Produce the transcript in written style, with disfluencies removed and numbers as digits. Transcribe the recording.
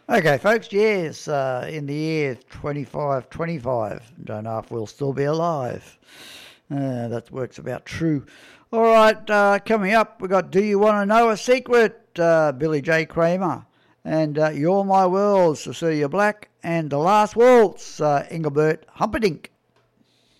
Okay, folks, yes, in the year 2525. Don't know if we'll still be alive. That works about true. All right, coming up, we got Do You Want to Know a Secret? Billy J. Kramer. And You're My World, Cecilia Black. And The Last Waltz, Engelbert Humperdinck.